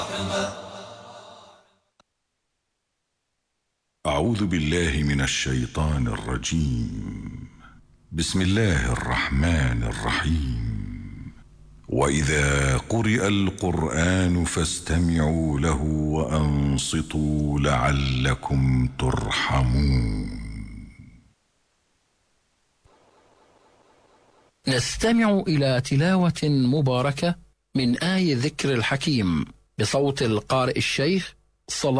أعوذ بالله من الشيطان الرجيم. بسم الله الرحمن الرحيم. وإذا قرئ القرآن فاستمعوا له وأنصتوا لعلكم ترحمون. نستمع إلى تلاوة مباركة من آي ذكر الحكيم بصوت القارئ الشيخ صلاح